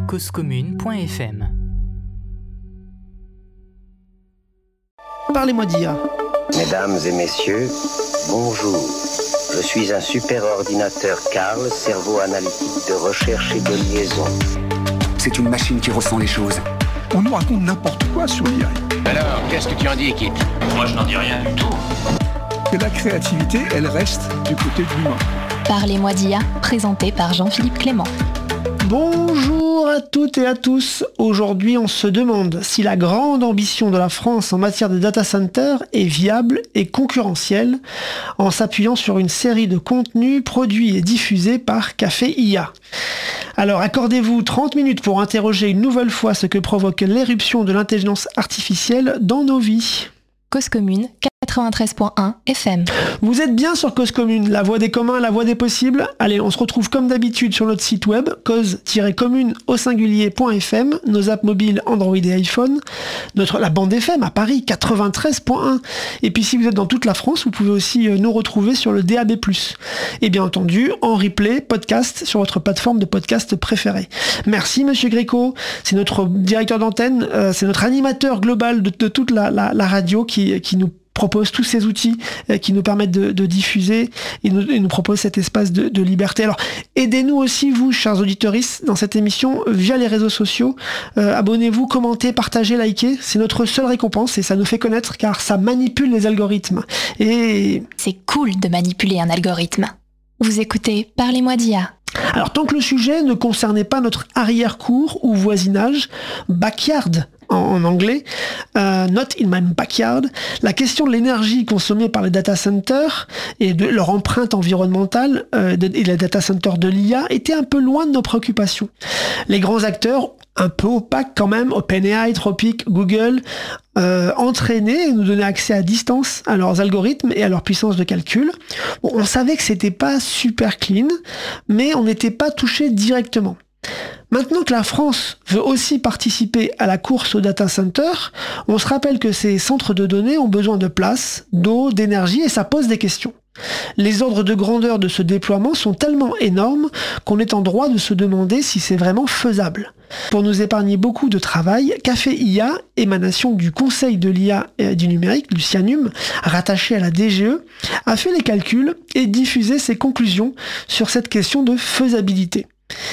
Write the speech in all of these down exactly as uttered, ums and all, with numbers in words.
cause commune point f m. Parlez-moi d'I A. Mesdames et messieurs, bonjour. Je suis un super ordinateur Carl, cerveau analytique de recherche et de liaison. C'est une machine qui ressent les choses. On nous raconte n'importe quoi sur l'I A. Alors, qu'est-ce que tu en dis, Kit ? Moi, je n'en dis rien du tout. Que la créativité, elle reste du côté de l'humain. Parlez-moi d'I A, présenté par Jean-Philippe Clément. Bonjour à toutes et à tous. Aujourd'hui, on se demande si la grande ambition de la France en matière de data center est viable et concurrentielle en s'appuyant sur une série de contenus produits et diffusés par Café I A. Alors, accordez-vous trente minutes pour interroger une nouvelle fois ce que provoque l'éruption de l'intelligence artificielle dans nos vies. Cause commune, quatre-vingt-treize point un F M. Vous êtes bien sur Cause commune, la voix des communs, la voix des possibles. Allez, on se retrouve comme d'habitude sur notre site web, cause-commune au singulier.fm, nos apps mobiles Android et iPhone, notre, la bande F M à Paris, quatre-vingt-treize point un. Et puis si vous êtes dans toute la France, vous pouvez aussi nous retrouver sur le D A B plus. Et bien entendu, en replay, podcast, sur votre plateforme de podcast préférée. Merci Monsieur Gréco, c'est notre directeur d'antenne, euh, c'est notre animateur global de, de toute la, la, la radio qui qui nous propose tous ces outils euh, qui nous permettent de, de diffuser et nous, et nous propose cet espace de, de liberté. Alors, aidez-nous aussi, vous, chers auditeurs, dans cette émission via les réseaux sociaux. Euh, abonnez-vous, commentez, partagez, likez. C'est notre seule récompense et ça nous fait connaître car ça manipule les algorithmes. Et c'est cool de manipuler un algorithme. Vous écoutez Parlez-moi d'I A. Alors, tant que le sujet ne concernait pas notre arrière-cour ou voisinage, backyard en anglais, uh, not in my backyard, la question de l'énergie consommée par les data centers et de leur empreinte environnementale euh, de, et les data centers de l'I A était un peu loin de nos préoccupations. Les grands acteurs, un peu opaques quand même, OpenAI, Anthropic, Google, euh, entraînaient et nous donnaient accès à distance à leurs algorithmes et à leur puissance de calcul. Bon, on savait que c'était pas super clean, mais on n'était pas touché directement. Maintenant que la France veut aussi participer à la course au data center, on se rappelle que ces centres de données ont besoin de place, d'eau, d'énergie et ça pose des questions. Les ordres de grandeur de ce déploiement sont tellement énormes qu'on est en droit de se demander si c'est vraiment faisable. Pour nous épargner beaucoup de travail, Café I A, émanation du Conseil de l'I A et du numérique, du CIANUM, rattaché à la D G E, a fait les calculs et diffusé ses conclusions sur cette question de faisabilité.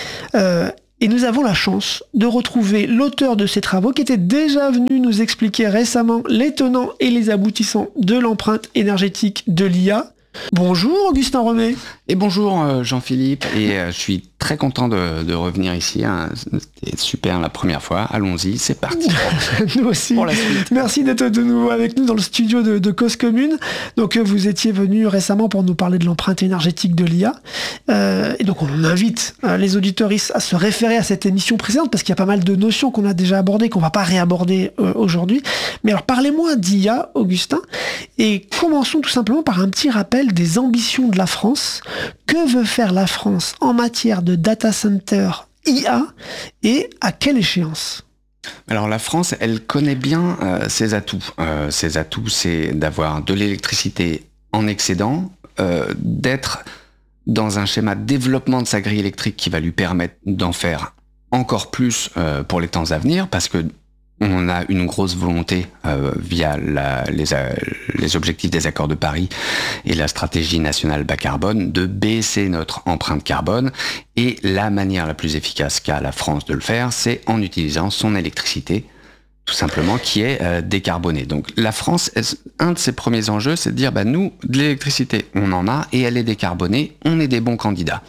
Euh, Et nous avons la chance de retrouver l'auteur de ces travaux qui était déjà venu nous expliquer récemment les tenants et les aboutissants de l'empreinte énergétique de l'I A. Bonjour Augustin Romet. Et bonjour euh, Jean-Philippe, et euh, je suis très content de, de revenir ici, hein. C'était super la première fois, allons-y, c'est parti. Nous aussi, pour la suite. Merci d'être de nouveau avec nous dans le studio de, de Cause Commune. Donc vous étiez venu récemment pour nous parler de l'empreinte énergétique de l'I A, euh, et donc on invite euh, les auditeuristes à se référer à cette émission précédente, parce qu'il y a pas mal de notions qu'on a déjà abordées, qu'on va pas réaborder euh, aujourd'hui. Mais alors parlez-moi d'I A, Augustin, et commençons tout simplement par un petit rappel des ambitions de la France. Que veut faire la France en matière de data center I A et à quelle échéance ? Alors la France, elle connaît bien euh, ses atouts. Euh, ses atouts, c'est d'avoir de l'électricité en excédent, euh, d'être dans un schéma de développement de sa grille électrique qui va lui permettre d'en faire encore plus euh, pour les temps à venir, parce que on a une grosse volonté euh, via la, les, euh, les objectifs des accords de Paris et la stratégie nationale bas carbone de baisser notre empreinte carbone. Et la manière la plus efficace qu'a la France de le faire, c'est en utilisant son électricité, tout simplement, qui est euh, décarbonée. Donc la France, un de ses premiers enjeux, c'est de dire, bah, nous, de l'électricité, on en a et elle est décarbonée, on est des bons candidats.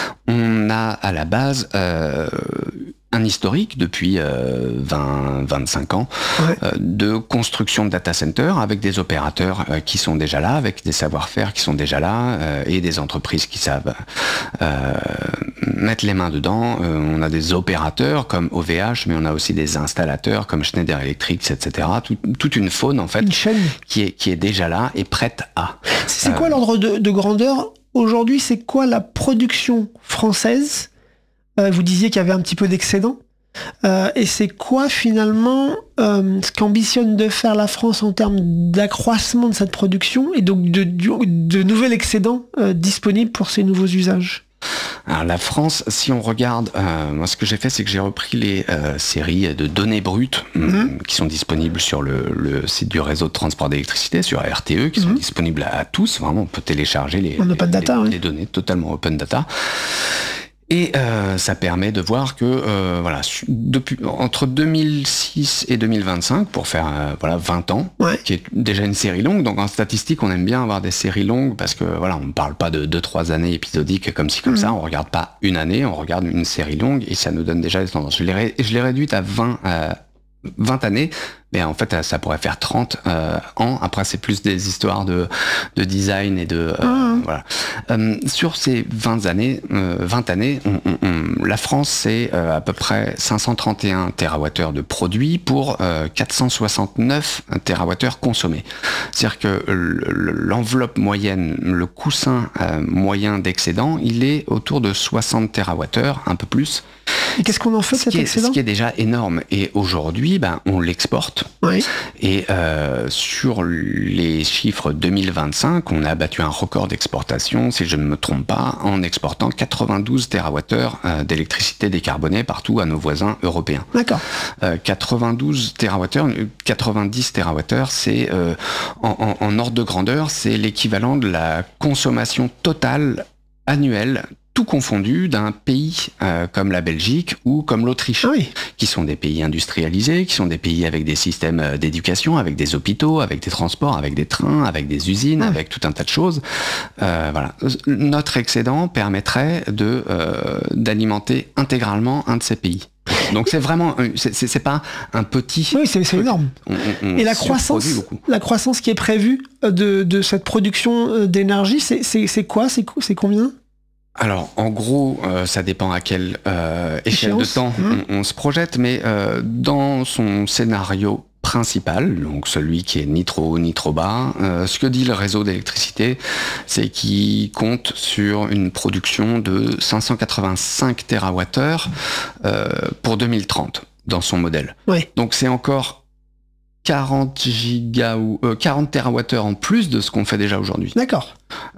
On a à la base... Euh, un historique depuis euh, vingt à vingt-cinq ans ouais. euh, de construction de data centers avec des opérateurs euh, qui sont déjà là, avec des savoir-faire qui sont déjà là euh, et des entreprises qui savent euh, mettre les mains dedans. Euh, on a des opérateurs comme O V H, mais on a aussi des installateurs comme Schneider Electric, et cetera. Tout, toute une faune en fait une chaîne. qui est qui est déjà là et prête à. C'est euh, quoi l'ordre de, de grandeur aujourd'hui? C'est quoi la production française? Euh, vous disiez qu'il y avait un petit peu d'excédent. Euh, et c'est quoi finalement euh, ce qu'ambitionne de faire la France en termes d'accroissement de cette production et donc de, de, de nouvel excédent euh, disponible pour ces nouveaux usages? Alors la France, si on regarde, euh, moi ce que j'ai fait, c'est que j'ai repris les euh, séries de données brutes mmh. euh, qui sont disponibles sur le, le site du réseau de transport d'électricité, sur R T E, qui mmh. sont disponibles à, à tous. Vraiment, on peut télécharger les, en open les, data, les, oui. les données totalement open data. Et euh, ça permet de voir que euh, voilà, depuis entre deux mille six et deux mille vingt-cinq, pour faire euh, voilà vingt ans, ouais. qui est déjà une série longue. Donc en statistique, on aime bien avoir des séries longues parce que voilà, on ne parle pas de deux trois années épisodiques comme ci comme mmh. ça. On regarde pas une année, on regarde une série longue et ça nous donne déjà les tendances. Je l'ai, ré- je l'ai réduite à vingt, euh, vingt années. Mais en fait, ça pourrait faire trente euh, ans. Après, c'est plus des histoires de, de design et de... Euh, mmh. Voilà. Euh, sur ces vingt années, euh, vingt années on, on, on, la France, c'est euh, à peu près cinq cent trente et un térawattheures de produits pour euh, quatre cent soixante-neuf térawattheures consommés. C'est-à-dire que l'enveloppe moyenne, le coussin euh, moyen d'excédent, il est autour de soixante térawattheures, un peu plus. Et qu'est-ce qu'on en fait, cet excédent ? Ce qui est déjà énorme. Et aujourd'hui, ben, on l'exporte. Oui. Et euh, sur les chiffres deux mille vingt-cinq, on a battu un record d'exportation, si je ne me trompe pas, en exportant quatre-vingt-douze térawattheures euh, d'électricité décarbonée partout à nos voisins européens. D'accord. Euh, quatre-vingt-douze térawattheures, quatre-vingt-dix térawattheures, c'est euh, en, en, en ordre de grandeur, c'est l'équivalent de la consommation totale annuelle, tout confondu, d'un pays euh, comme la Belgique ou comme l'Autriche, ah oui. qui sont des pays industrialisés, qui sont des pays avec des systèmes d'éducation, avec des hôpitaux, avec des transports, avec des trains, avec des usines, ah. avec tout un tas de choses. Euh, voilà. Notre excédent permettrait de, euh, d'alimenter intégralement un de ces pays. Donc c'est vraiment, c'est, c'est, c'est pas un petit... Oui, c'est, c'est énorme. On, on Et la croissance, la croissance qui est prévue de, de cette production d'énergie, c'est, c'est, c'est quoi ? C'est, c'est combien ? Alors, en gros, euh, ça dépend à quelle euh, échelle Échéance. de temps mmh. on, on se projette, mais euh, dans son scénario principal, donc celui qui est ni trop haut ni trop bas, euh, ce que dit le réseau d'électricité, c'est qu'il compte sur une production de cinq cent quatre-vingt-cinq térawattheures euh, pour deux mille trente dans son modèle. Ouais. Donc c'est encore quarante giga ou euh, quarante térawattheures en plus de ce qu'on fait déjà aujourd'hui. D'accord.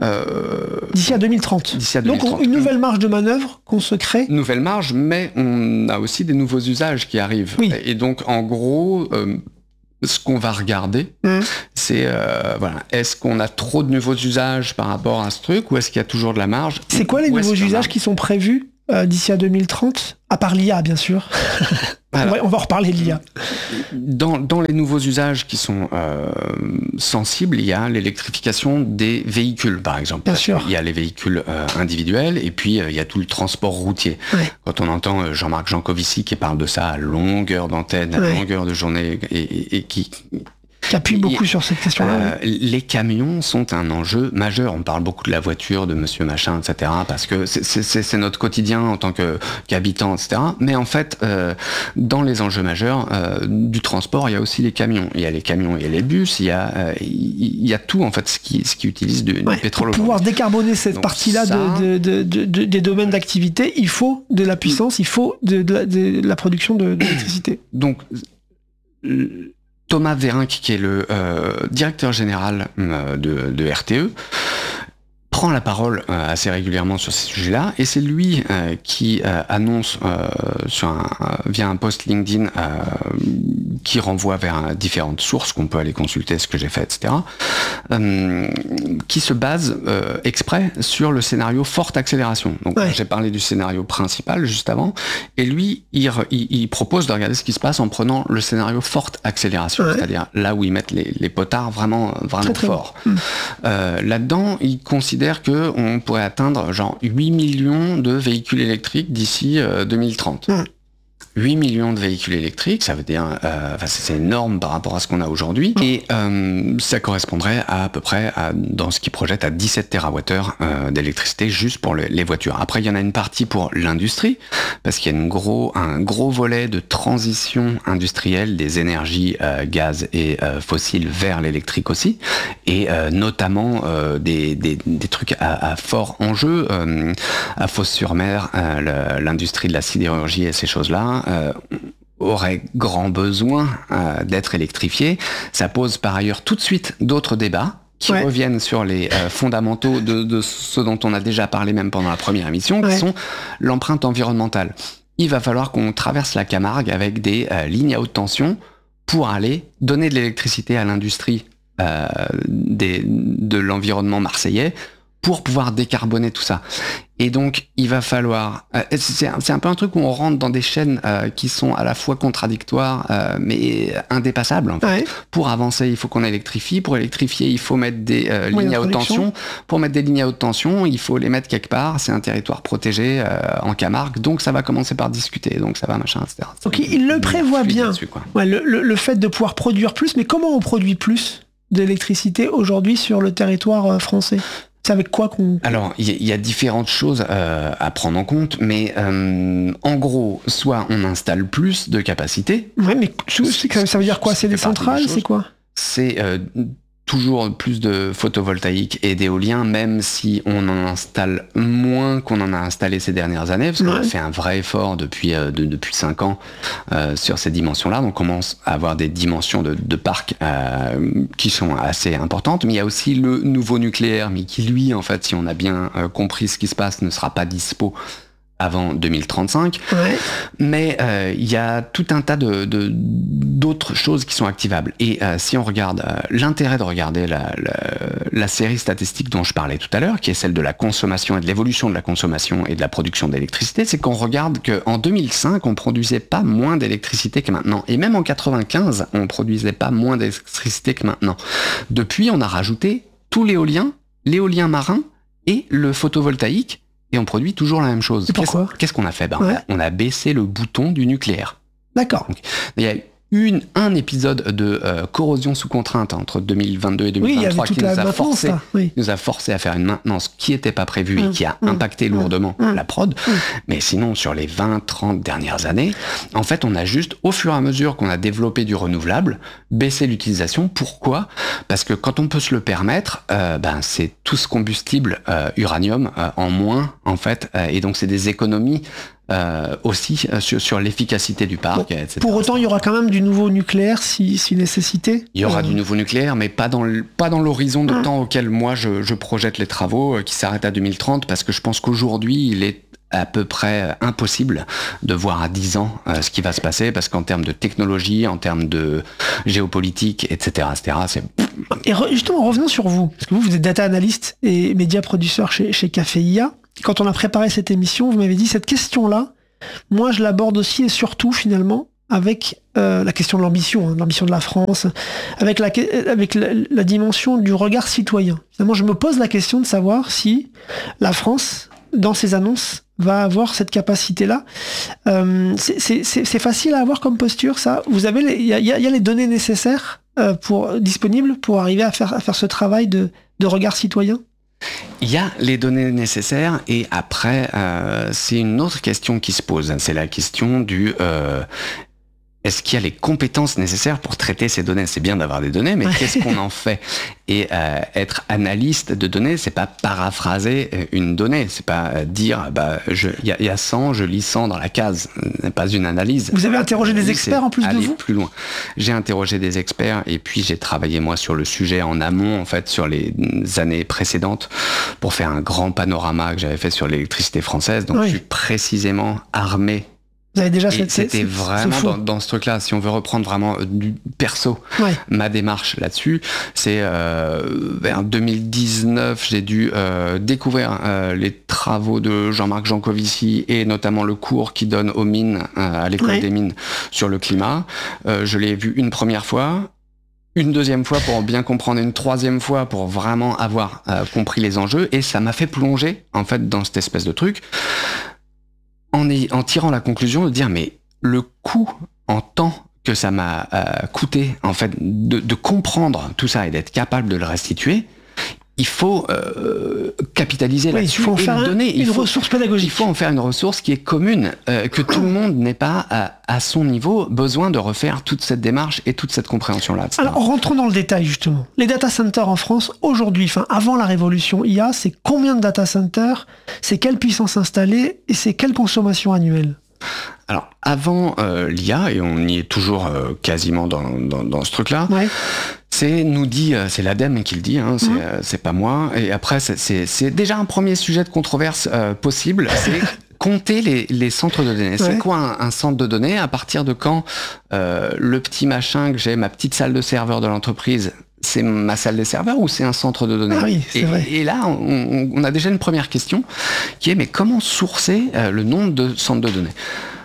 Euh, d'ici à deux mille trente. D'ici à deux mille trente. Donc une nouvelle marge de manœuvre qu'on se crée. Nouvelle marge, mais on a aussi des nouveaux usages qui arrivent. Oui. Et donc en gros, euh, ce qu'on va regarder, mmh. c'est euh, voilà, est-ce qu'on a trop de nouveaux usages par rapport à ce truc, ou est-ce qu'il y a toujours de la marge ? C'est quoi les nouveaux usages qui sont prévus euh, d'ici à deux mille trente ? À part l'I A, bien sûr. Alors, on, va, on va reparler de l'I A. Dans, dans les nouveaux usages qui sont euh, sensibles, il y a l'électrification des véhicules, par exemple. Bien sûr. Il y a les véhicules euh, individuels, et puis euh, il y a tout le transport routier. Ouais. Quand on entend euh, Jean-Marc Jancovici qui parle de ça à longueur d'antenne, à ouais. longueur de journée, et, et, et qui... qui appuie beaucoup et, sur cette question-là. Euh, oui. Les camions sont un enjeu majeur. On parle beaucoup de la voiture, de monsieur machin, et cetera, parce que c'est, c'est, c'est notre quotidien en tant que, qu'habitant, et cetera. Mais en fait, euh, dans les enjeux majeurs euh, du transport, il y a aussi les camions. Il y a les camions et les bus, il y a, euh, il y a tout, en fait, ce qui, ce qui utilise du, ouais, du pétrole. Pour pouvoir décarboner cette Donc partie-là ça... de, de, de, de, des domaines d'activité, il faut de la puissance, il faut de, de, de, de la production de, d'électricité. Donc... Euh, Thomas Vérinck, qui est le euh, directeur général euh, de, de R T E, prend la parole euh, assez régulièrement sur ces sujets-là, et c'est lui euh, qui euh, annonce euh, sur un, via un post LinkedIn euh, qui renvoie vers euh, différentes sources qu'on peut aller consulter, ce que j'ai fait, et cetera, euh, qui se base euh, exprès sur le scénario forte accélération. Donc ouais. j'ai parlé du scénario principal juste avant, et lui, il, il, il propose de regarder ce qui se passe en prenant le scénario forte accélération, ouais. c'est-à-dire là où ils mettent les, les potards vraiment, vraiment très, très forts. Bon. Euh, là-dedans, il considère qu'on pourrait atteindre genre huit millions de véhicules électriques d'ici euh, deux mille trente. Mmh. huit millions de véhicules électriques, ça veut dire, euh, enfin, c'est énorme par rapport à ce qu'on a aujourd'hui, mmh. et euh, ça correspondrait à, à peu près, à, dans ce qui projette, à dix-sept térawattheures euh, d'électricité juste pour le, les voitures. Après, il y en a une partie pour l'industrie, parce qu'il y a une gros, un gros volet de transition industrielle des énergies euh, gaz et euh, fossiles vers l'électrique aussi, et euh, notamment euh, des, des, des trucs à, à fort enjeu, euh, à Fos-sur-Mer, euh, l'industrie de la sidérurgie et ces choses-là, Euh, aurait grand besoin euh, d'être électrifié. Ça pose par ailleurs tout de suite d'autres débats, qui Ouais. reviennent sur les euh, fondamentaux de, de ce dont on a déjà parlé même pendant la première émission, qui Ouais. sont l'empreinte environnementale. Il va falloir qu'on traverse la Camargue avec des euh, lignes à haute tension pour aller donner de l'électricité à l'industrie euh, des, de l'environnement marseillais pour pouvoir décarboner tout ça. Et donc, il va falloir... Euh, c'est, un, c'est un peu un truc où on rentre dans des chaînes euh, qui sont à la fois contradictoires, euh, mais indépassables, en fait. Ouais. Pour avancer, il faut qu'on électrifie. Pour électrifier, il faut mettre des euh, Moyens lignes de à haute production. tension. Pour mettre des lignes à haute tension, il faut les mettre quelque part. C'est un territoire protégé euh, en Camargue. Donc, ça va commencer par discuter. Donc, ça va, machin, et cetera. Donc il le prévoit Fluide bien. là-dessus, quoi. Ouais, le, le, le fait de pouvoir produire plus, mais comment on produit plus d'électricité aujourd'hui sur le territoire euh, français ? C'est avec quoi qu'on... Alors, il y, y a différentes choses euh, à prendre en compte, mais euh, en gros, soit on installe plus de capacité, Ouais, mais ça, ça veut dire quoi ? C'est des Ça fait partie des centrales ? choses. C'est quoi ? c'est euh, toujours plus de photovoltaïque et d'éolien, même si on en installe moins qu'on en a installé ces dernières années, parce qu'on Ouais. a fait un vrai effort depuis euh, de, depuis cinq ans euh, sur ces dimensions-là. Donc on commence à avoir des dimensions de, de parcs euh, qui sont assez importantes. Mais il y a aussi le nouveau nucléaire, mais qui lui, en fait, si on a bien euh, compris ce qui se passe, ne sera pas dispo avant deux mille trente-cinq. Ouais. Mais euh, il y a tout un tas de, de- d'autres choses qui sont activables. Et euh, si on regarde euh, l'intérêt de regarder la, la, la série statistique dont je parlais tout à l'heure, qui est celle de la consommation et de l'évolution de la consommation et de la production d'électricité, c'est qu'on regarde qu'en deux mille cinq, on produisait pas moins d'électricité que maintenant. Et même en quatre-vingt-quinze, on produisait pas moins d'électricité que maintenant. Depuis, on a rajouté tout l'éolien, l'éolien marin et le photovoltaïque, et on produit toujours la même chose. Et pourquoi ? Qu'est-ce, qu'est-ce qu'on a fait ? Ben, Ouais. on, a, on a baissé le bouton du nucléaire. D'accord. Il y a une, un épisode de euh, corrosion sous contrainte entre deux mille vingt-deux et deux Oui, mille il y avait vingt-trois toute qui la nous a maintenance, forcé là. Oui. nous a forcé à faire une maintenance qui n'était pas prévue et Mmh, qui a mmh, impacté mmh, lourdement mmh. la prod. Mmh. Mais sinon, sur les vingt trente dernières années, en fait, on a juste, au fur et à mesure qu'on a développé du renouvelable, baissé l'utilisation. Pourquoi ? Parce que quand on peut se le permettre, euh, ben, c'est tout ce combustible euh, uranium euh, en moins, en fait. Euh, et donc, c'est des économies euh, aussi euh, sur, sur l'efficacité du parc, Bon, et cetera. Pour autant, il y aura quand même du nouveau nucléaire si, si nécessité. Il y aura Euh, du nouveau nucléaire, mais pas dans, le- pas dans l'horizon de Mmh. temps auquel moi je, je projette les travaux, euh, qui s'arrêtent à deux mille trente, parce que je pense qu'aujourd'hui, il est à peu près euh, impossible de voir à dix ans euh, ce qui va se passer, parce qu'en termes de technologie, en termes de géopolitique, et cetera, et cetera, c'est... Et re- justement, revenons sur vous, parce que vous, vous êtes data analyst et média producteur chez, chez Café I A. Quand on a préparé cette émission, vous m'avez dit cette question-là, moi je l'aborde aussi et surtout finalement avec euh, la question de l'ambition, hein, de l'ambition de la France, avec, la, avec la, la dimension du regard citoyen. Finalement, je me pose la question de savoir si la France, dans ses annonces, va avoir cette capacité-là. Euh, c'est, c'est, c'est, c'est facile à avoir comme posture, ça. Vous avez, il y a, y a- y a les données nécessaires euh, pour disponibles pour arriver à faire à faire ce travail de, de regard citoyen. Il y a les données nécessaires, et après, euh, c'est une autre question qui se pose. C'est la question du... euh, est-ce qu'il y a les compétences nécessaires pour traiter ces données ? C'est bien d'avoir des données, mais qu'est-ce qu'on en fait ? Et euh, être analyste de données, c'est pas paraphraser euh, une donnée, c'est pas euh, dire bah je il y, a- y a cent, je lis cent dans la case, n'est pas une analyse. Vous avez interrogé des L'analyse, experts c'est en plus de aller vous ? plus loin. J'ai interrogé des experts, et puis j'ai travaillé moi sur le sujet en amont, en fait, sur les années précédentes, pour faire un grand panorama que j'avais fait sur l'électricité française. Donc Oui. je suis précisément armé. Vous avez déjà Et cette c'était c'est- vraiment c'est fou. dans, dans ce truc-là, si on veut reprendre vraiment euh, du perso, Ouais. ma démarche là-dessus, c'est euh, vers deux mille dix-neuf, j'ai dû euh, découvrir euh, les travaux de Jean-Marc Jancovici, et notamment le cours qu'il donne aux mines, euh, à l'école Ouais. des mines, sur le climat. Euh, je l'ai vu une première fois, une deuxième fois pour bien comprendre, une troisième fois pour vraiment avoir euh, compris les enjeux, et ça m'a fait plonger en fait dans cette espèce de truc, en, y- en tirant la conclusion de dire mais le coût en temps que ça m'a euh, coûté en fait de, de comprendre tout ça et d'être capable de le restituer, il faut euh, capitaliser Oui, il là-dessus faut en et faire le un- donner. Il une faut, ressource pédagogique. il faut en faire une ressource qui est commune, euh, que tout le monde n'ait pas à, à son niveau besoin de refaire toute cette démarche et toute cette compréhension-là. et cetera. Alors, rentrons dans le détail, justement. Les data centers en France, aujourd'hui, enfin, avant la révolution I A, c'est combien de data centers, c'est quelle puissance installée et c'est quelle consommation annuelle ? Alors, avant euh, l'I A, et on y est toujours euh, quasiment dans, dans, dans ce truc-là, Ouais. C'est nous dit, euh, c'est l'ADEME qui le dit, hein, c'est, mmh. euh, c'est pas moi. Et après, c'est, c'est, c'est déjà un premier sujet de controverse euh, possible. C'est compter les, les centres de données. Ouais. C'est quoi un, un centre de données? À partir de quand euh, le petit machin que j'ai, ma petite salle de serveur de l'entreprise, c'est ma salle des serveurs ou c'est un centre de données? Ah oui, c'est et, vrai. et là, on, on a déjà une première question qui est mais comment sourcer euh, le nombre de centres de données?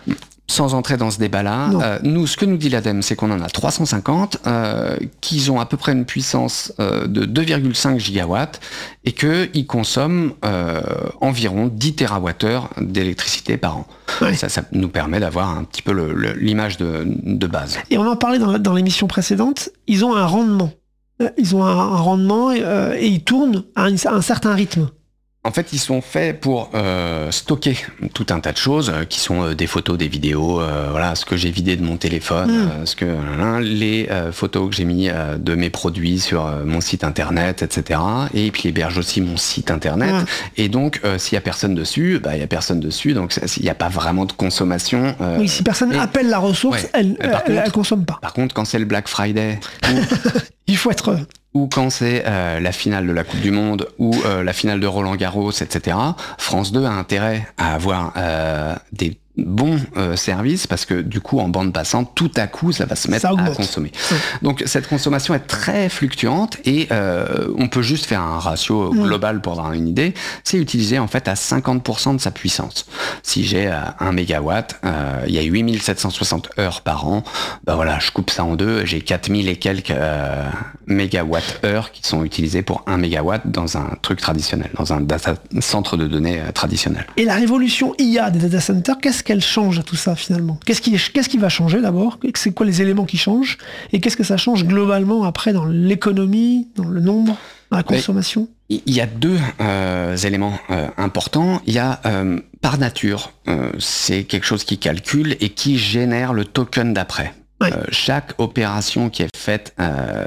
Sans entrer dans ce débat-là, euh, nous, ce que nous dit l'ADEME, c'est qu'on en a trois cent cinquante, euh, qu'ils ont à peu près une puissance euh, de deux virgule cinq gigawatts et qu'ils consomment euh, environ dix térawattheures d'électricité par an. Ouais. Ça, ça nous permet d'avoir un petit peu le, le, l'image de, de base. Et on en parlait dans, dans l'émission précédente, ils ont un rendement. Ils ont un, un rendement et, euh, et ils tournent à un, à un certain rythme. En fait, ils sont faits pour euh, stocker tout un tas de choses euh, qui sont euh, des photos, des vidéos, euh, voilà, ce que j'ai vidé de mon téléphone, mmh. euh, ce que euh, les euh, photos que j'ai mis euh, de mes produits sur euh, mon site internet, et cetera. Et puis héberge aussi mon site internet. Mmh. Et donc, euh, s'il y a personne dessus, bah il y a personne dessus, donc il n'y a pas vraiment de consommation. Euh, oui, si personne et... appelle la ressource, ouais. elle, elle, elle, elle consomme pas. Par contre, quand c'est le Black Friday, ou... il faut être ou quand c'est euh, la finale de la Coupe du Monde, ou euh, la finale de Roland-Garros, et cetera, France deux a intérêt à avoir euh, des bons euh, services, parce que du coup, en bande passante, tout à coup, ça va se mettre à consommer. Ouais. Donc, cette consommation est très fluctuante, et euh, on peut juste faire un ratio global pour avoir une idée. C'est utilisé, en fait, à cinquante pour cent de sa puissance. Si j'ai euh, un mégawatt, euh, il y a huit mille sept cent soixante heures par an, bah voilà, je coupe ça en deux, j'ai quatre mille et quelques euh, mégawatts-heures qui sont utilisés pour un mégawatt dans un truc traditionnel, dans un data centre de données euh, traditionnel. Et la révolution I A des data centers, qu'est-ce qu'elle change à tout ça finalement? Qu'est-ce qui, qu'est-ce qui va changer d'abord? C'est quoi les éléments qui changent? Et qu'est-ce que ça change globalement après dans l'économie, dans le nombre, dans la consommation? Il y a deux euh, éléments euh, importants. Il y a euh, par nature, euh, c'est quelque chose qui calcule et qui génère le token d'après. Ouais. Euh, chaque opération qui est faite euh,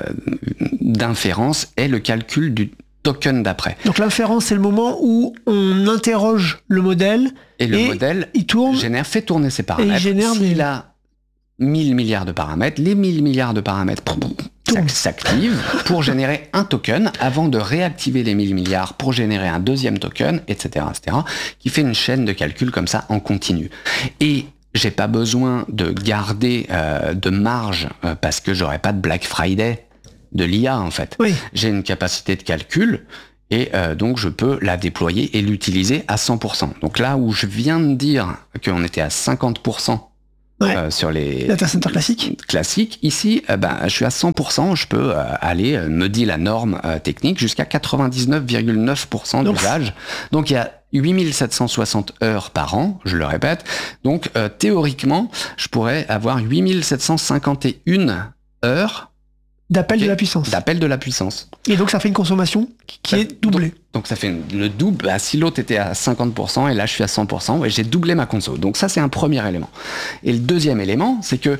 d'inférence est le calcul du token d'après. Donc l'inférence, c'est le moment où on interroge le modèle et le et modèle il tourne, génère, fait tourner ses paramètres. Et il génère S'il des... a mille milliards de paramètres, les mille milliards de paramètres s'activent pour générer un token avant de réactiver les mille milliards pour générer un deuxième token, et cetera, et cetera, qui fait une chaîne de calcul comme ça en continu. Et j'ai pas besoin de garder euh, de marge euh, parce que j'aurais pas de Black Friday de l'I A en fait. Oui. J'ai une capacité de calcul et euh, donc je peux la déployer et l'utiliser à cent pour cent. Donc là où je viens de dire qu'on était à cinquante pour cent ouais. euh, sur les data centers classiques, classiques ici, euh, ben, je suis à cent pour cent, je peux euh, aller, euh, me dit la norme euh, technique, jusqu'à quatre-vingt-dix-neuf virgule neuf pour cent d'usage. Donc il y a huit mille sept cent soixante heures par an, je le répète. Donc euh, théoriquement, je pourrais avoir huit mille sept cent cinquante et une heures d'appel de la puissance. D'appel de la puissance. Et donc ça fait une consommation qui ça, est doublée. Donc, donc ça fait une, le double. Bah, si l'autre était à cinquante pour cent et là je suis à cent pour cent, et j'ai doublé ma conso. Donc ça c'est un premier élément. Et le deuxième élément, c'est que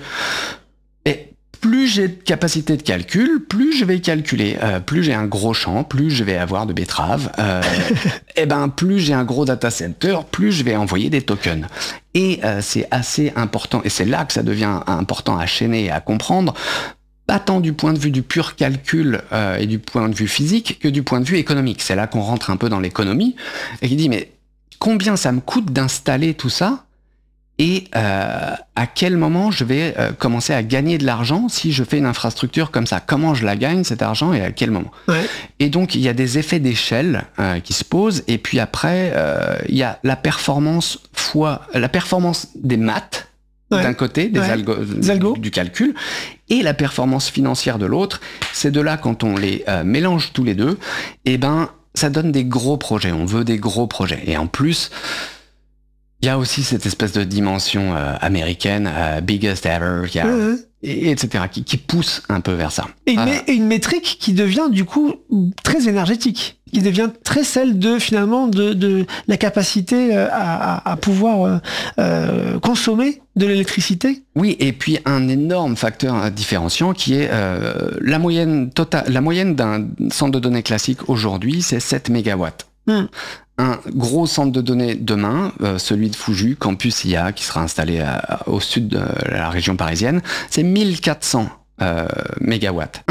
et plus j'ai de capacité de calcul, plus je vais calculer. Euh, plus j'ai un gros champ, plus je vais avoir de betteraves. Euh, et ben plus j'ai un gros data center, plus je vais envoyer des tokens. Et euh, c'est assez important, et c'est là que ça devient important à chaîner et à comprendre. Pas tant du point de vue du pur calcul euh, et du point de vue physique que du point de vue économique. C'est là qu'on rentre un peu dans l'économie et qui dit mais combien ça me coûte d'installer tout ça et euh, à quel moment je vais euh, commencer à gagner de l'argent si je fais une infrastructure comme ça? Comment je la gagne cet argent et à quel moment? Ouais. Et donc il y a des effets d'échelle euh, qui se posent et puis après euh, il y a la performance fois la performance des maths. Ouais. D'un côté, des, ouais. algo, des algos, du calcul, et la performance financière de l'autre. Ces deux-là, quand on les euh, mélange tous les deux, eh ben, ça donne des gros projets. On veut des gros projets. Et en plus, il y a aussi cette espèce de dimension euh, américaine, euh, biggest ever, y a, mmh. et, et cetera, qui, qui pousse un peu vers ça. Et une, ah. mé- une métrique qui devient du coup très énergétique, qui devient très celle de finalement de, de la capacité à, à, à pouvoir euh, euh, consommer de l'électricité. Oui, et puis un énorme facteur différenciant qui est euh, la moyenne totale, la moyenne d'un centre de données classique aujourd'hui, c'est sept mégawatts. Mmh. Un gros centre de données demain, euh, celui de Fuju, Campus I A, qui sera installé à, au sud de la région parisienne, c'est mille quatre cents euh, mégawatts. Un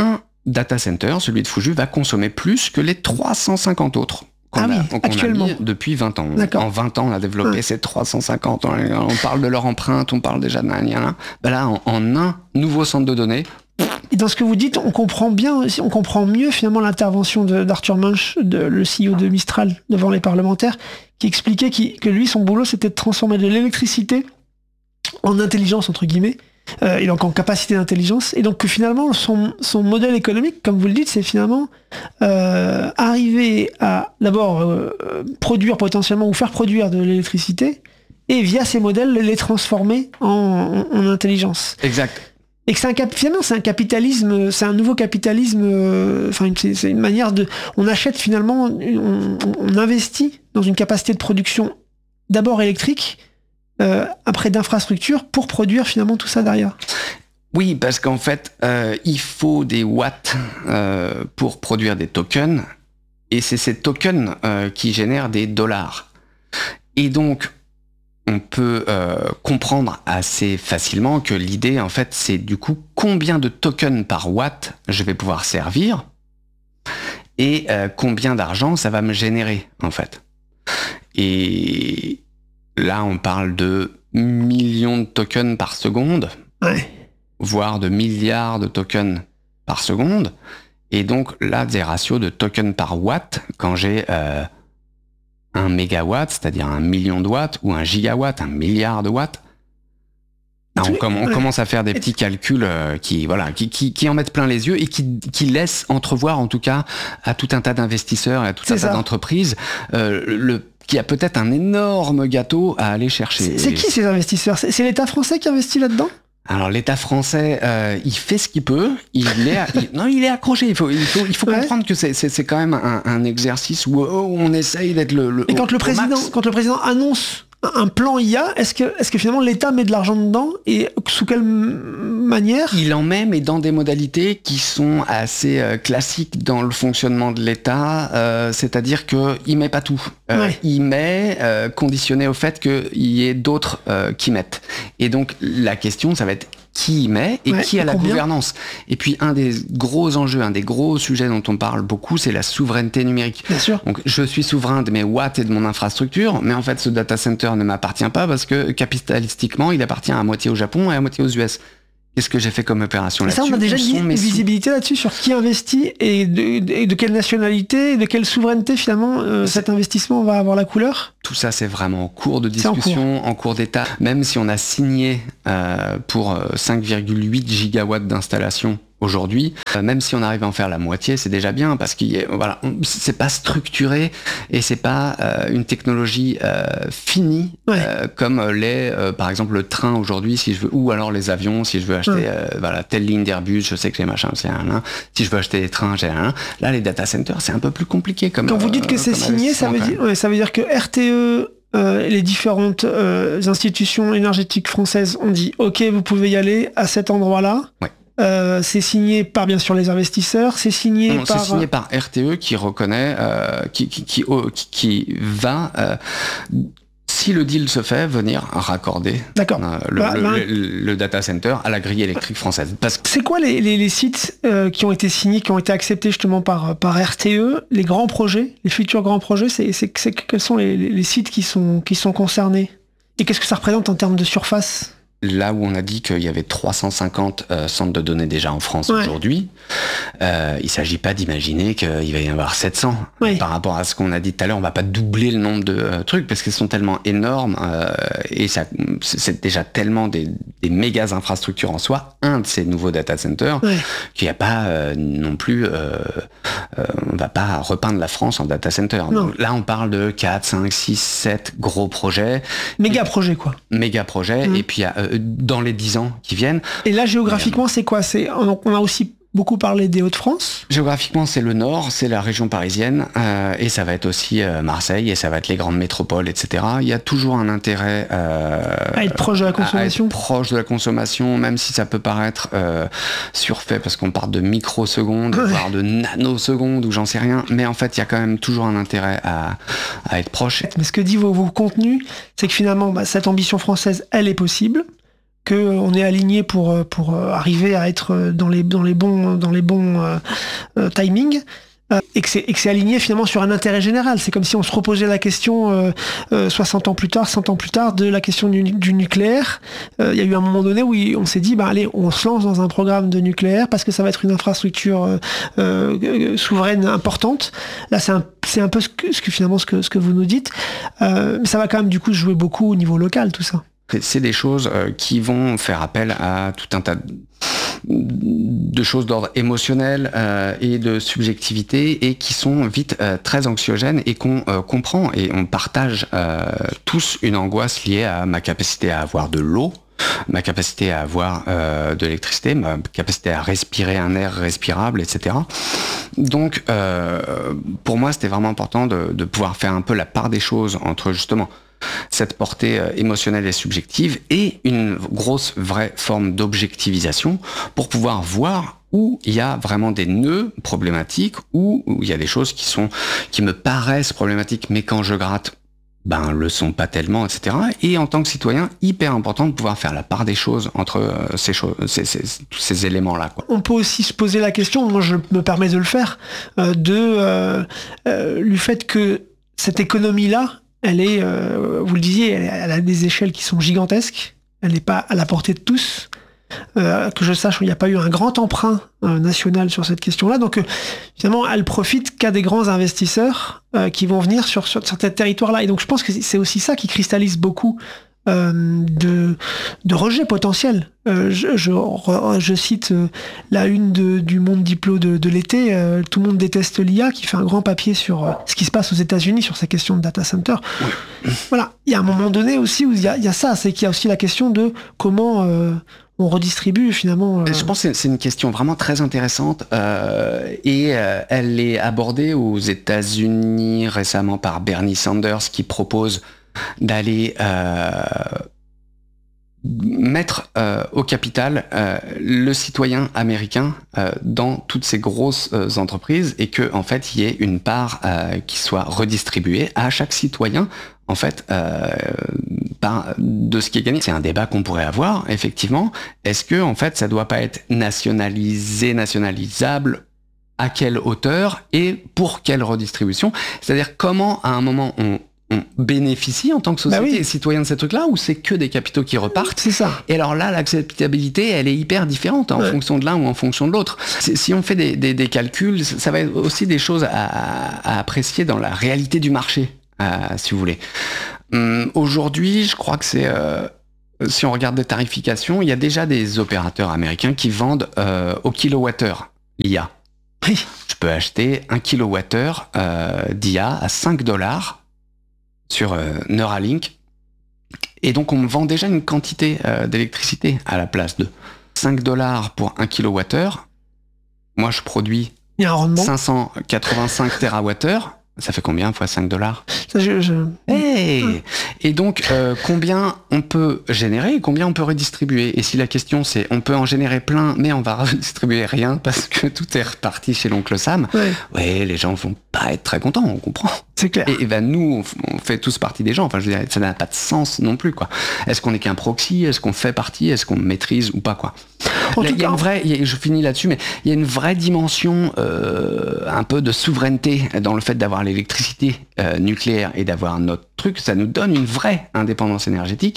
data center, celui de Fujitsu, va consommer plus que les trois cent cinquante autres qu'on ah a, oui, qu'on actuellement. a mis depuis vingt ans. D'accord. En vingt ans, on a développé Ouais. ces trois cent cinquante. On, on parle de leur empreinte, on parle déjà de rien. Ben là, en, en un nouveau centre de données, Et dans ce que vous dites, on comprend bien, on comprend mieux finalement l'intervention de, d'Arthur Munch, de, le C E O de Mistral, devant les parlementaires, qui expliquait qu'il, que lui, son boulot, c'était de transformer de l'électricité en intelligence, entre guillemets, euh, et donc en capacité d'intelligence, et donc que finalement, son, son modèle économique, comme vous le dites, c'est finalement euh, arriver à d'abord euh, produire potentiellement, ou faire produire de l'électricité, et via ces modèles, les transformer en, en, en intelligence. exact. Et que c'est un cap- finalement c'est un capitalisme, c'est un nouveau capitalisme. euh, Enfin, c'est, c'est une manière de, on achète finalement, on, on investit dans une capacité de production d'abord électrique, euh, après d'infrastructures pour produire finalement tout ça derrière. Oui, parce qu'en fait, euh, il faut des watts euh, pour produire des tokens, et c'est ces tokens euh, qui génèrent des dollars. Et donc, on peut euh, comprendre assez facilement que l'idée, en fait, c'est du coup combien de tokens par watt je vais pouvoir servir et euh, combien d'argent ça va me générer, en fait. Et là, on parle de millions de tokens par seconde, Ouais. voire de milliards de tokens par seconde. Et donc là, des ratios de tokens par watt, quand j'ai euh, un mégawatt, c'est-à-dire un million de watts, ou un gigawatt, un milliard de watts, là, on, com- on Ouais. commence à faire des petits calculs euh, qui, voilà, qui, qui, qui en mettent plein les yeux et qui, qui laissent entrevoir, en tout cas, à tout un tas d'investisseurs et à tout C'est un ça. tas d'entreprises, euh, le, qu'il y a peut-être un énorme gâteau à aller chercher. C'est, c'est qui ces investisseurs? C'est, c'est l'État français qui investit là-dedans? Alors l'État français, euh, il fait ce qu'il peut. Il est, il- non, il est accroché. Il faut, il faut, il faut Ouais. comprendre que c'est, c'est, c'est quand même un, un exercice où, où on essaye d'être le. le Et au- quand le au président, max. quand le président annonce un plan I A, est-ce que, est-ce que finalement l'État met de l'argent dedans et sous quelle m- manière? Il en met, mais dans des modalités qui sont assez euh, classiques dans le fonctionnement de l'État, euh, c'est-à-dire qu'il met pas tout. Euh, Ouais. Il met euh, conditionné au fait qu'il y ait d'autres euh, qui mettent. Et donc la question, ça va être qui y met et Ouais, qui a et la combien? gouvernance. Et puis un des gros enjeux, un des gros sujets dont on parle beaucoup, c'est la souveraineté numérique. Bien sûr. Donc je suis souverain de mes watts et de mon infrastructure, mais en fait ce data center ne m'appartient pas parce que capitalistiquement il appartient à moitié au Japon et à moitié aux U S. Qu'est-ce que j'ai fait comme opération Et ça, là-dessus? on a déjà Où sont une mes sous? visibilité là-dessus sur qui investit et de, de- et de quelle nationalité, et de quelle souveraineté finalement euh, cet investissement va avoir la couleur. Tout ça, c'est vraiment en cours de C'est en discussion, en cours, d'état. Même si on a signé euh, pour euh, cinq virgule huit gigawatts d'installation aujourd'hui, euh, même si on arrive à en faire la moitié, c'est déjà bien parce qu'il y a- voilà, on- c'est pas structuré et c'est pas euh, une technologie euh, finie Ouais. euh, comme l'est euh, par exemple le train aujourd'hui, si je veux, ou alors les avions, si je veux acheter Ouais. euh, voilà telle ligne d'Airbus, je sais que j'ai machin, c'est un, un. Si je veux acheter des trains, j'ai un. Là, les data centers, c'est un peu plus compliqué comme. Quand vous dites que euh, c'est comme signé, ça veut, investissement, dire, ouais, ça veut dire que R T E, euh, les différentes euh, institutions énergétiques françaises ont dit ok, vous pouvez y aller à cet endroit-là. Ouais. Euh, c'est signé par bien sûr les investisseurs, c'est signé Non, par. c'est signé par R T E qui reconnaît, euh, qui, qui, qui, oh, qui, qui va, euh, si le deal se fait, venir raccorder D'accord. euh, le, Bah, le- bah, le- le data center à la grille électrique française. Parce que C'est quoi les, les, les sites euh, qui ont été signés, qui ont été acceptés justement par, par R T E, les grands projets, les futurs grands projets, c'est, c'est, c'est quels sont les, les sites qui sont, qui sont concernés? Et qu'est-ce que ça représente en termes de surface? là où on a dit qu'il y avait trois cent cinquante euh, centres de données déjà en France Ouais. aujourd'hui, euh, il ne s'agit pas d'imaginer qu'il va y en avoir sept cents. Ouais. Par rapport à ce qu'on a dit tout à l'heure, on ne va pas doubler le nombre de euh, trucs parce qu'ils sont tellement énormes euh, et ça, c'est c'est déjà tellement des, des méga infrastructures en soi, un de ces nouveaux data centers, Ouais. qu'il n'y a pas euh, non plus... Euh, euh, on ne va pas repeindre la France en data center. Non. Donc là, on parle de quatre, cinq, six, sept gros projets, Méga projet, quoi. méga projets, Mhm. et puis euh, dans les dix ans qui viennent, Et là, géographiquement, c'est quoi? C'est, on on a aussi beaucoup parlé des Hauts-de-France. géographiquement, c'est le nord, c'est la région parisienne, euh, et ça va être aussi euh, Marseille, et ça va être les grandes métropoles, et cetera. Il y a toujours un intérêt euh, À être proche de la à consommation. être proche de la consommation, même si ça peut paraître euh, surfait, parce qu'on parle de microsecondes, Ouais. voire de nanosecondes, ou j'en sais rien, mais en fait, il y a quand même toujours un intérêt à, à être proche. Mais ce que dit vos, vos contenus, c'est que finalement, bah, cette ambition française, elle est possible. qu'on est aligné pour, pour arriver à être dans les, dans les bons, dans les bons euh, euh, timings. Euh, et, que c'est, et que c'est aligné finalement sur un intérêt général. C'est comme si on se reposait la question euh, euh, soixante ans plus tard, cent ans plus tard, de la question du, du nucléaire. Il euh, y a eu un moment donné où on s'est dit, bah, allez, on se lance dans un programme de nucléaire parce que ça va être une infrastructure euh, euh, souveraine importante. Là, c'est un, c'est un peu ce que, ce que finalement ce que, ce que vous nous dites. Euh, mais ça va quand même du coup jouer beaucoup au niveau local, tout ça. C'est des choses euh, qui vont faire appel à tout un tas de... de choses d'ordre émotionnel euh, et de subjectivité et qui sont vite euh, très anxiogènes et qu'on euh, comprend et on partage euh, tous une angoisse liée à ma capacité à avoir de l'eau, ma capacité à avoir euh, de l'électricité, ma capacité à respirer un air respirable, et cetera. Donc euh, pour moi c'était vraiment important de, de pouvoir faire un peu la part des choses entre justement cette portée euh, émotionnelle et subjective et une grosse vraie forme d'objectivisation pour pouvoir voir où il y a vraiment des nœuds problématiques, où, où il y a des choses qui sont qui me paraissent problématiques, mais quand je gratte, ben le sont pas tellement, et cetera. Et en tant que citoyen, hyper important de pouvoir faire la part des choses entre euh, ces choses, ces, ces, tous ces éléments-là, quoi. On peut aussi se poser la question, moi je me permets de le faire, euh, de euh, euh, du fait que cette économie-là, elle est, euh, vous le disiez, elle, elle a des échelles qui sont gigantesques. Elle n'est pas à la portée de tous. Euh, que je sache, il n'y a pas eu un grand emprunt euh, national sur cette question-là. Donc, euh, finalement, elle profite qu'à des grands investisseurs euh, qui vont venir sur, sur certains territoires-là. Et donc, je pense que c'est aussi ça qui cristallise beaucoup euh, de, de rejet potentiel. Euh, je, je, je cite euh, la une de, du Monde Diplo de, de l'été. Euh, tout le monde déteste l'I A, qui fait un grand papier sur euh, ce qui se passe aux États-Unis sur ces questions de data center. Oui. Voilà. Il y a un moment donné aussi où il y a, il y a ça, c'est qu'il y a aussi la question de comment euh, on redistribue finalement. Euh... Je pense que c'est une question vraiment très intéressante euh, et euh, elle est abordée aux États-Unis récemment par Bernie Sanders qui propose d'aller euh, mettre euh, au capital euh, le citoyen américain euh, dans toutes ces grosses euh, entreprises et que en fait il y ait une part euh, qui soit redistribuée à chaque citoyen en fait euh, par, de ce qui est gagné. C'est un débat qu'on pourrait avoir effectivement. Est-ce que en fait ça doit pas être nationalisé, nationalisable? À quelle hauteur et pour quelle redistribution? C'est-à-dire comment à un moment on on bénéficie en tant que société bah oui. et citoyen de ces trucs-là ou c'est que des capitaux qui repartent? C'est ça. Et alors là, l'acceptabilité, elle est hyper différente en ouais. fonction de l'un ou en fonction de l'autre. Si on fait des, des, des calculs, ça va être aussi des choses à, à apprécier dans la réalité du marché, euh, si vous voulez. Hum, aujourd'hui, je crois que c'est... Euh, si on regarde des tarifications, il y a déjà des opérateurs américains qui vendent euh, au kilowattheure l'I A. Oui. Je peux acheter un kilowattheure euh, d'I A à cinq dollars sur euh, Neuralink. Et donc, on me vend déjà une quantité euh, d'électricité à la place de cinq dollars pour un kilowattheure. Moi, je produis cinq cent quatre-vingt-cinq térawattheures. Ça fait combien fois cinq dollars? je, je... hey Et donc, euh, combien on peut générer et combien on peut redistribuer? Et si la question c'est, on peut en générer plein, mais on va redistribuer rien parce que tout est reparti chez l'oncle Sam, ouais, ouais les gens vont pas être très contents, on comprend. C'est clair. Et, et ben nous, on, on fait tous partie des gens. Enfin, je veux dire, ça n'a pas de sens non plus, quoi. Est-ce qu'on est qu'un proxy? Est-ce qu'on fait partie? Est-ce qu'on maîtrise ou pas, quoi? Il y a une vraie, y a, je finis là-dessus, mais il y a une vraie dimension euh, un peu de souveraineté dans le fait d'avoir l'électricité euh, nucléaire et d'avoir notre truc. Ça nous donne une vraie indépendance énergétique.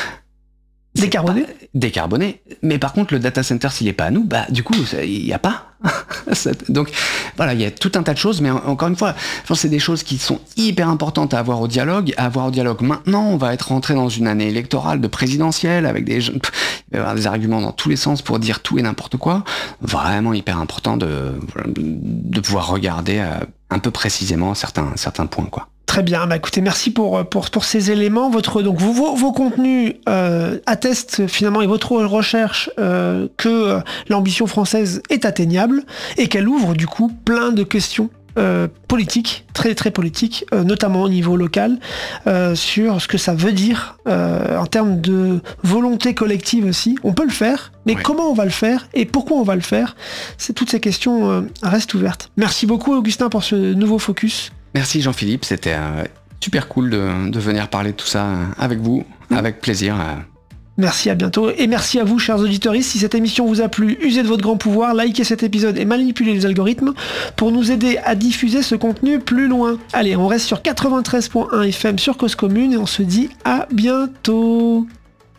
Décarboné pas, Décarboné. Mais par contre, le data center, s'il n'est pas à nous, bah du coup, il n'y a pas. Donc voilà, il y a tout un tas de choses, mais encore une fois, je pense que c'est des choses qui sont hyper importantes à avoir au dialogue, à avoir au dialogue maintenant. On va être rentré dans une année électorale de présidentielle avec des, il va y avoir des arguments dans tous les sens pour dire tout et n'importe quoi. Vraiment hyper important de, de pouvoir regarder un peu précisément certains, certains points, quoi. Très bien, bah écoutez, merci pour, pour, pour ces éléments. Votre, donc vos, vos, vos contenus euh, attestent finalement et votre recherche euh, que euh, l'ambition française est atteignable et qu'elle ouvre du coup plein de questions euh, politiques, très très politiques, euh, notamment au niveau local, euh, sur ce que ça veut dire euh, en termes de volonté collective aussi. On peut le faire, mais ouais. Comment on va le faire et pourquoi on va le faire? C'est, toutes ces questions euh, restent ouvertes. Merci beaucoup Augustin pour ce nouveau focus. Merci Jean-Philippe, c'était euh, super cool de, de venir parler de tout ça avec vous, mmh. avec plaisir. Euh, Merci, à bientôt. Et merci à vous, chers auditeurs. Si cette émission vous a plu, usez de votre grand pouvoir, likez cet épisode et manipulez les algorithmes pour nous aider à diffuser ce contenu plus loin. Allez, on reste sur quatre-vingt-treize point un F M sur Cause Commune et on se dit à bientôt.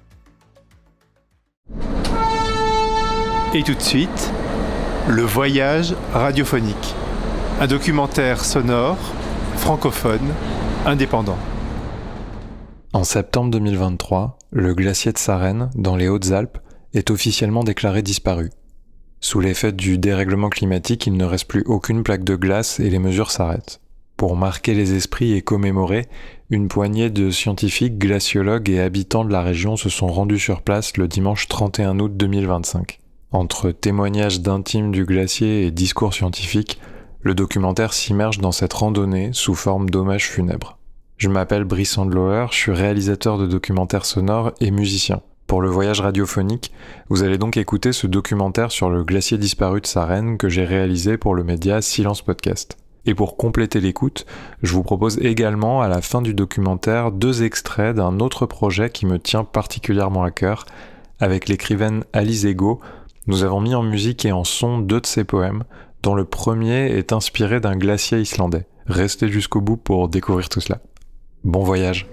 Et tout de suite, le voyage radiophonique. Un documentaire sonore, francophone, indépendant. En septembre deux mille vingt-trois, le glacier de Sarenne, dans les Hautes-Alpes, est officiellement déclaré disparu. Sous l'effet du dérèglement climatique, il ne reste plus aucune plaque de glace et les mesures s'arrêtent. Pour marquer les esprits et commémorer, une poignée de scientifiques, glaciologues et habitants de la région se sont rendus sur place le dimanche trente et un août deux mille vingt-cinq. Entre témoignages d'intimes du glacier et discours scientifiques, le documentaire s'immerge dans cette randonnée sous forme d'hommage funèbre. Je m'appelle Brice Andloer, je suis réalisateur de documentaires sonores et musicien. Pour le voyage radiophonique, vous allez donc écouter ce documentaire sur le glacier disparu de Sarenne que j'ai réalisé pour le média Silence Podcast. Et pour compléter l'écoute, je vous propose également à la fin du documentaire deux extraits d'un autre projet qui me tient particulièrement à cœur. Avec l'écrivaine Alice Ego, nous avons mis en musique et en son deux de ses poèmes, dont le premier est inspiré d'un glacier islandais. Restez jusqu'au bout pour découvrir tout cela. Bon voyage.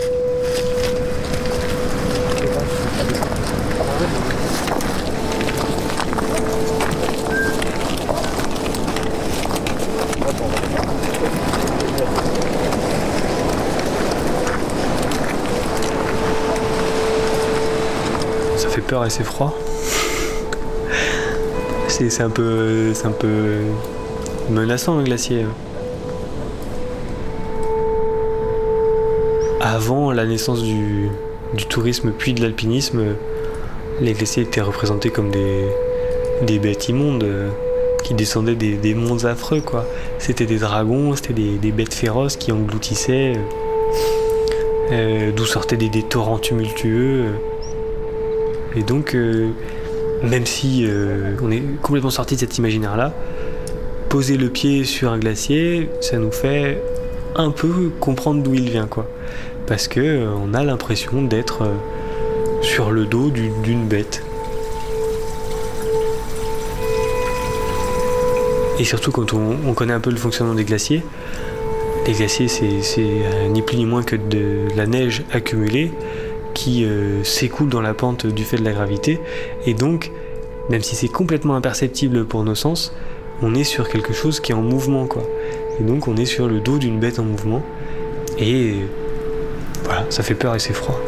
Ça fait peur et c'est froid. C'est, c'est un peu, c'est un peu menaçant un glacier. Avant la naissance du, du tourisme puis de l'alpinisme, les glaciers étaient représentés comme des, des bêtes immondes qui descendaient des, des monts affreux, quoi. C'était des dragons, c'était des, des bêtes féroces qui engloutissaient, euh, d'où sortaient des, des torrents tumultueux. Et donc, euh, même si euh, on est complètement sorti de cet imaginaire-là, poser le pied sur un glacier, ça nous fait un peu comprendre d'où il vient, quoi. Parce que euh, on a l'impression d'être euh, sur le dos du, d'une bête. Et surtout quand on, on connaît un peu le fonctionnement des glaciers, les glaciers c'est, c'est euh, ni plus ni moins que de la neige accumulée qui euh, s'écoule dans la pente du fait de la gravité, et donc même si c'est complètement imperceptible pour nos sens, on est sur quelque chose qui est en mouvement, quoi. Et donc on est sur le dos d'une bête en mouvement, et voilà, ça fait peur et c'est froid.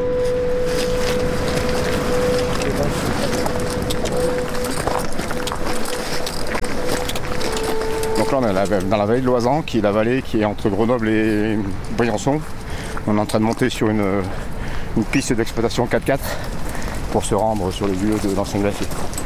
Donc là on est dans la vallée de l'Oisan, qui est la vallée qui est entre Grenoble et Briançon. On est en train de monter sur une, une piste d'exploitation quatre-quatre pour se rendre sur les lieux de l'ancien glacier.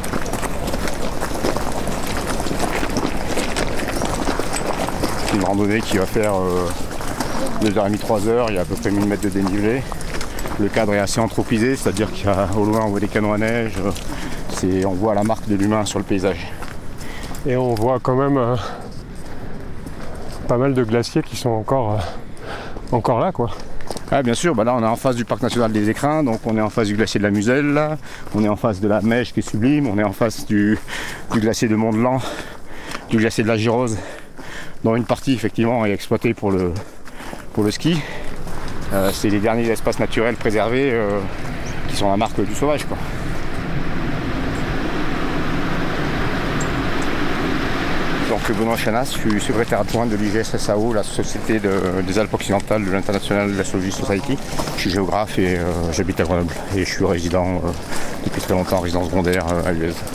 C'est une randonnée qui va faire euh, deux heures trente, trois heures, il y a à peu près mille mètres de dénivelé. Le cadre est assez anthropisé, c'est-à-dire qu'au loin on voit des canons à neige, c'est, on voit la marque de l'humain sur le paysage. Et on voit quand même euh, pas mal de glaciers qui sont encore, euh, encore là, quoi. Ah, bien sûr, bah là on est en face du parc national des Écrins, donc on est en face du glacier de la Muselle, là. On est en face de la Mèche qui est sublime, on est en face du, du glacier de Mont-de-Lan, du glacier de la Girose, dont une partie effectivement est exploitée pour le, pour le ski. Euh, c'est les derniers espaces naturels préservés euh, qui sont la marque du sauvage, quoi. Donc Benoît Chanas, je suis secrétaire adjoint de l'I G S S A O, la Société de, des Alpes occidentales de l'International Glaciology Society. Je suis géographe et euh, j'habite à Grenoble et je suis résident euh, depuis très longtemps en résidence secondaire euh, à l'U E S.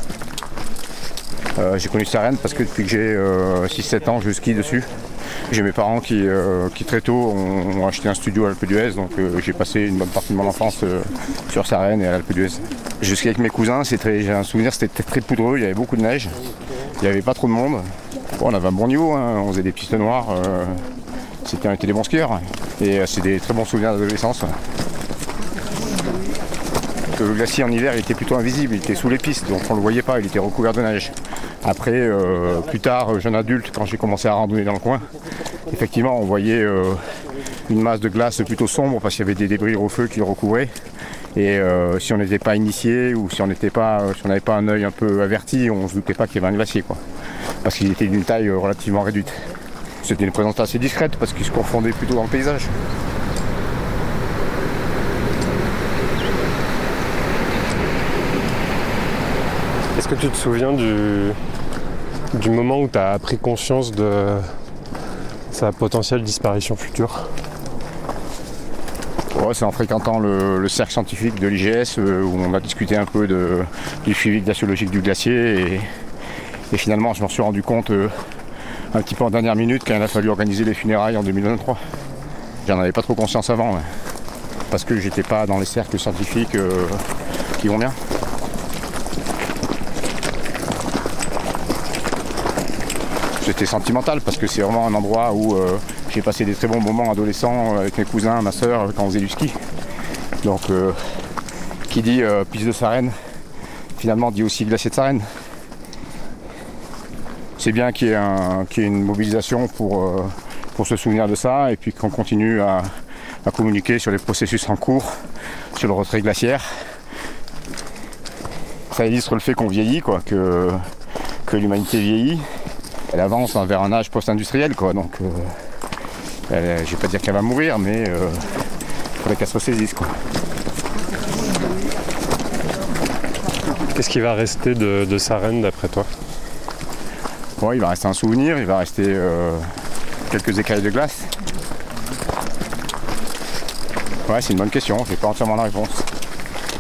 Euh, j'ai connu Sarenne parce que depuis que j'ai euh, six sept ans, je skie dessus. J'ai mes parents qui, euh, qui très tôt ont, ont acheté un studio à l'Alpe d'Huez, donc euh, j'ai passé une bonne partie de mon enfance euh, sur Sarenne et à l'Alpe d'Huez. Je skie avec mes cousins, c'est très, j'ai un souvenir, c'était très poudreux, il y avait beaucoup de neige, il n'y avait pas trop de monde. Bon, on avait un bon niveau, hein, on faisait des pistes noires, euh, c'était, on était des bons skieurs et euh, c'est des très bons souvenirs d'adolescence. Le glacier en hiver il était plutôt invisible, il était sous les pistes, donc on ne le voyait pas, il était recouvert de neige. Après, euh, plus tard, jeune adulte, quand j'ai commencé à randonner dans le coin, effectivement on voyait euh, une masse de glace plutôt sombre parce qu'il y avait des débris au feu qui le recouvraient. Et euh, si on n'était pas initié ou si on n'était pas, si on n'avait pas un œil un peu averti, on ne se doutait pas qu'il y avait un glacier, quoi. Parce qu'il était d'une taille relativement réduite. C'était une présence assez discrète parce qu'il se confondait plutôt dans le paysage. Est-ce que tu te souviens du, du moment où tu as pris conscience de sa potentielle disparition future ? Ouais, c'est en fréquentant le, le cercle scientifique de l'I G S euh, où on a discuté un peu de, du suivi glaciologique du glacier et, et finalement je me suis rendu compte euh, un petit peu en dernière minute quand il a fallu organiser les funérailles en deux mille vingt-trois. J'en avais pas trop conscience avant, ouais, parce que j'étais pas dans les cercles scientifiques euh, qui vont bien. C'était sentimental parce que c'est vraiment un endroit où euh, j'ai passé des très bons moments adolescents avec mes cousins, ma soeur, quand on faisait du ski. Donc, euh, qui dit euh, piste de Sarenne, finalement dit aussi glacier de Sarenne. C'est bien qu'il y ait, un, qu'il y ait une mobilisation pour, euh, pour se souvenir de ça et puis qu'on continue à, à communiquer sur les processus en cours, sur le retrait glaciaire. Ça illustre le fait qu'on vieillit, quoi, que, que l'humanité vieillit. Elle avance vers un âge post-industriel, quoi, donc euh, elle, je vais pas dire qu'elle va mourir, mais il euh, faudrait qu'elle se ressaisisse, quoi. Qu'est-ce qui va rester de, de Sarenne d'après toi ? Bon, il va rester un souvenir, il va rester euh, quelques écailles de glace. Ouais, c'est une bonne question, j'ai pas entièrement la réponse.